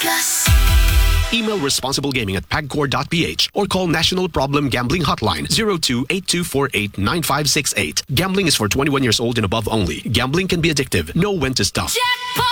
Vegas. Email responsiblegaming@pagcor.ph or call National Problem Gambling Hotline 02-8248-9568. Gambling is for 21 years old and above only. Gambling can be addictive. Know when to stop. Jackpot!